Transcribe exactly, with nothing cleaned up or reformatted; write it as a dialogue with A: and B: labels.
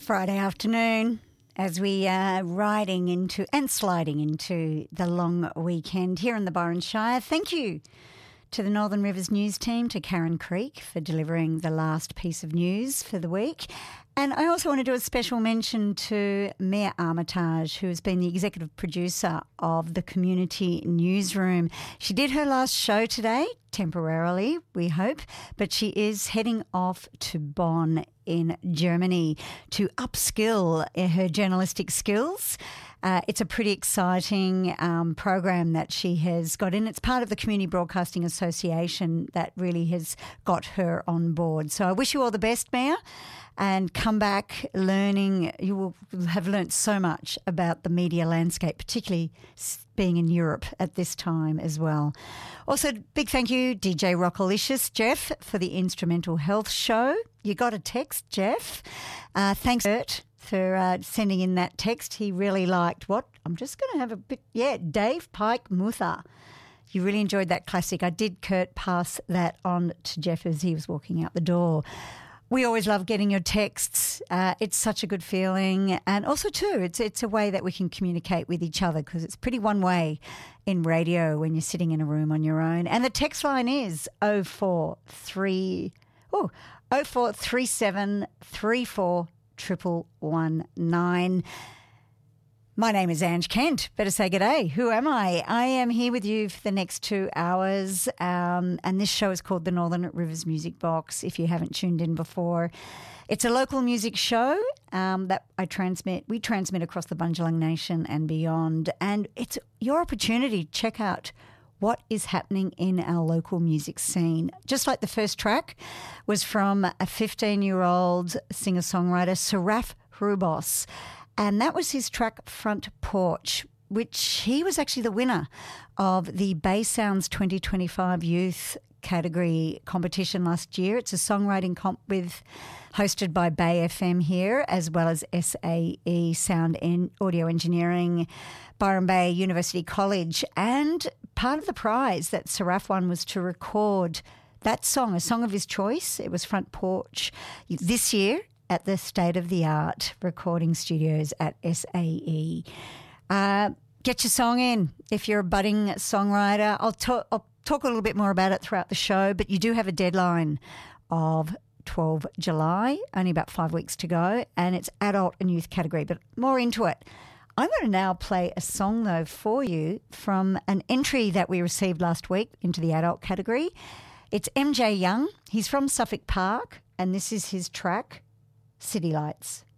A: Friday afternoon as we are riding into and sliding into the long weekend here in the Byron Shire. Thank you to the Northern Rivers News team, to Karen Creek for delivering the last piece of news for the week. And I also want to do a special mention to Mia Armitage, who has been the executive producer of the Community Newsroom. She did her last show today, temporarily, we hope, but she is heading off to Bonn in Germany to upskill her journalistic skills. Uh, it's a pretty exciting um, program that she has got in. It's part of the Community Broadcasting Association that really has got her on board. So I wish you all the best, Mia, and come back learning. You will have learnt so much about the media landscape, particularly being in Europe at this time as well. Also, big thank you, D J Rockalicious, Jeff, for the Instrumental Health Show. You got a text, Jeff. Uh, thanks, Bert, for uh, sending in that text. He really liked what? I'm just going to have a bit, yeah, Dave Pike Mutha. You really enjoyed that classic. I did, Kurt, pass that on to Jeff as he was walking out the door. We always love getting your texts. Uh, it's such a good feeling. And also, too, it's it's a way that we can communicate with each other, because it's pretty one way in radio when you're sitting in a room on your own. And the text line is oh four three oh oh four three seven three four triple one nine. My name is Ange Kent. Better say g'day. Who am I? I am here with you for the next two hours, um, and this show is called the Northern Rivers Music Box, if you haven't tuned in before. It's a local music show um, that I transmit. We transmit across the Bundjalung Nation and beyond, and it's your opportunity to check out what is happening in our local music scene. Just like the first track was from a fifteen-year-old singer-songwriter, Saraf Rubos, and that was his track Front Porch, which he was actually the winner of the Bay Sounds twenty twenty-five Youth category competition last year. It's a songwriting comp with hosted by Bay F M here, as well as S A E Sound and Audio Engineering, Byron Bay University College. And part of the prize that Saraf won was to record that song, a song of his choice. It was Front Porch this year at the state-of-the-art recording studios at S A E. Uh, get your song in if you're a budding songwriter. I'll, to- I'll talk a little bit more about it throughout the show, but you do have a deadline of twelfth of July, only about five weeks to go, and it's adult and youth category, but more into it. I'm going to now play a song, though, for you from an entry that we received last week into the adult category. It's M J Young. He's from Suffolk Park, and this is his track, City Lights.